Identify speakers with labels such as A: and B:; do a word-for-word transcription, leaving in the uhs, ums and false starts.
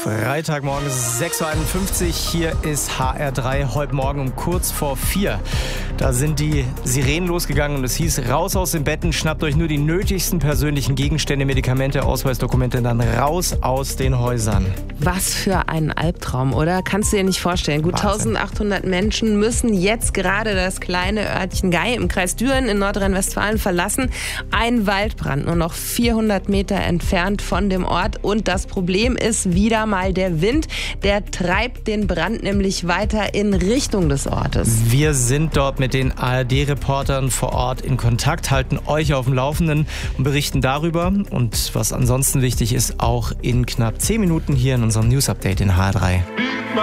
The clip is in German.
A: Freitagmorgen sechs Uhr einundfünfzig, hier ist H R drei, heute Morgen um kurz vor vier. Da sind die Sirenen losgegangen und es hieß, raus aus den Betten, schnappt euch nur die nötigsten persönlichen Gegenstände, Medikamente, Ausweisdokumente, dann raus aus den Häusern.
B: Was für ein Albtraum, oder? Kannst du dir nicht vorstellen. Gut
A: Wahnsinn.
B: eintausendachthundert Menschen müssen jetzt gerade das kleine Örtchen Gei im Kreis Düren in Nordrhein-Westfalen verlassen. Ein Waldbrand, nur noch vierhundert Meter entfernt von dem Ort. Und das Problem ist wieder mal der Wind. Der treibt den Brand nämlich weiter in Richtung des Ortes.
A: Wir sind dort mit den A R D-Reportern vor Ort in Kontakt, halten euch auf dem Laufenden und berichten darüber. Und was ansonsten wichtig ist, auch in knapp zehn Minuten hier in unserem News-Update in H R drei.